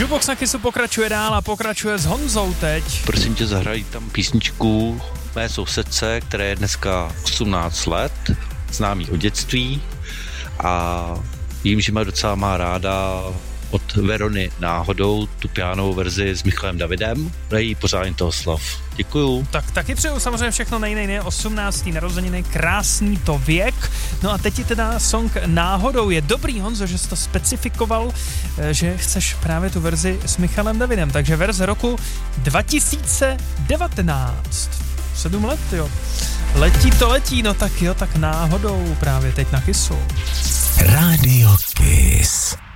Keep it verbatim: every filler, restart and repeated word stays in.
Jukebox na Kissu pokračuje dál a pokračuje s Honzou teď. Prosím tě, zahraj tam písničku mé sousedce, které je dneska osmnáct let, známý od dětství a vím, že má docela má ráda od Verony Náhodou tu pianovou verzi s Michalem Davidem. Dej pořádně toho slav. Děkuju. Tak taky přeju samozřejmě všechno nej, nej, nej, osmnácté narozeniny, krásný to věk. No a teď ti teda song Náhodou. Je dobrý, Honzo, že jsi to specifikoval, že chceš právě tu verzi s Michalem Davidem. Takže verze roku dva tisíce devatenáct. Sedm let, jo. Letí to letí, no tak jo, tak Náhodou právě teď na Kissu. Rádio Kiss.